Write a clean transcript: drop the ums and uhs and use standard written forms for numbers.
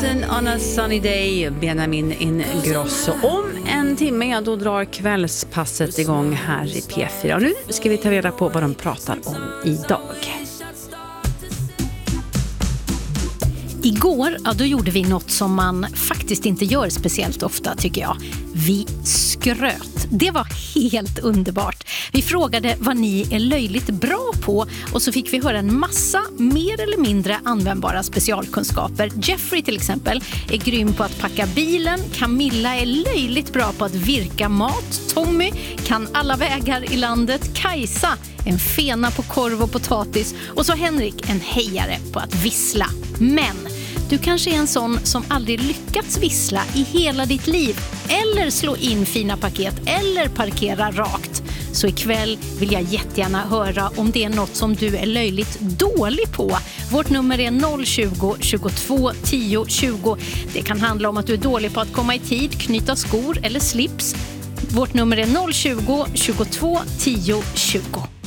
Dancing on a sunny day, Benjamin Ingrosso. Om en timme då drar kvällspasset igång här i P4. Och nu ska vi ta reda på vad de pratar om idag. Igår, då gjorde vi något som man faktiskt inte gör speciellt ofta, tycker jag. Vi skröt. Det var helt underbart. Vi frågade vad ni är löjligt bra på och så fick vi höra en massa mer eller mindre användbara specialkunskaper. Jeffrey till exempel är grym på att packa bilen. Camilla är löjligt bra på att virka mat. Tommy kan alla vägar i landet. Kajsa, en fena på korv och potatis. Och så Henrik, en hejare på att vissla. Men du kanske är en sån som aldrig lyckats vissla i hela ditt liv. Eller slå in fina paket. Eller parkera rakt. Så ikväll vill jag jättegärna höra om det är något som du är löjligt dålig på. Vårt nummer är 020 22 10 20. Det kan handla om att du är dålig på att komma i tid, knyta skor eller slips. Vårt nummer är 020 22 10 20.